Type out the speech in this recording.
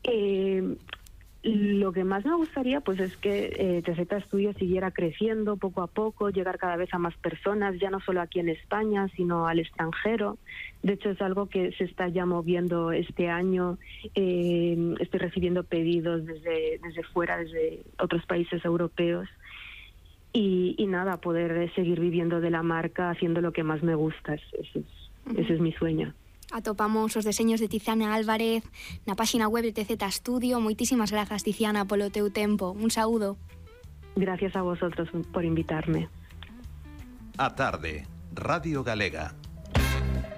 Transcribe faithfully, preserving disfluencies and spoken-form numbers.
Eh, Lo que más me gustaría pues es que eh, T Z Studio siguiera creciendo poco a poco, llegar cada vez a más personas, ya no solo aquí en España, sino al extranjero. De hecho, es algo que se está ya moviendo este año. Eh, estoy recibiendo pedidos desde, desde fuera, desde otros países europeos. Y, y nada, poder seguir viviendo de la marca, haciendo lo que más me gusta. Ese es, uh-huh. ese es mi sueño. Atopamos os deseños de Tiziana Álvarez na páxina web de T Z Studio. Moitísimas grazas, Tiziana, polo teu tempo. Un saúdo. Gracias a vosotros por invitarme. A tarde, Radio Galega.